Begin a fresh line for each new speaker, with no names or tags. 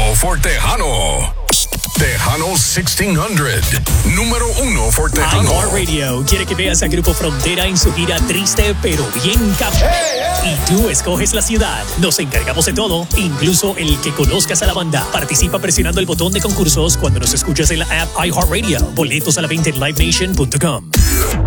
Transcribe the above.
for Tejano. Tejano 1600. Número 1 for Tejano.
iHeartRadio quiere que veas a Grupo Frontera en su gira Triste pero bien cabrón. Y tú escoges la ciudad. Nos encargamos de todo, incluso el que conozcas a la banda. Participa presionando el botón de concursos cuando nos escuchas en la app iHeartRadio. Boletos a la venta en livenation.com.